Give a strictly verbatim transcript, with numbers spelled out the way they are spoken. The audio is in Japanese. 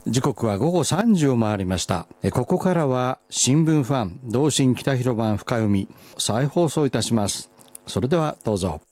時刻は午後さんじを回りました。ここからは新聞ファン同心北広番深読み再放送いたします。それではどうぞ。